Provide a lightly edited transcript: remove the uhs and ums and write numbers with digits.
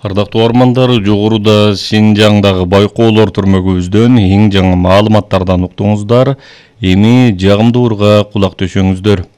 Ардактуу армандар, жогоруда Синжаңдагы байкоолор түрмөгүбүздөн эң жаңы маалыматтардан уктуңуздар. Эми жагымдуу урга кулак төшөңүздөр.